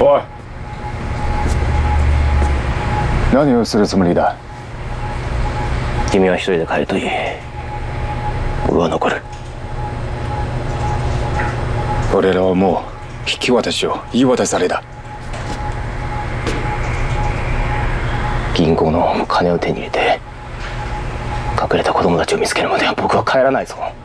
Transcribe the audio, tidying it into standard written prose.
おい、何をするつもりだ。 君は一人で帰るといい。俺は残る。 俺らはもう引き渡しを言い渡された。 銀行の金を手に入れて隠れた子供たちを見つけるまでは僕は帰らないぞ。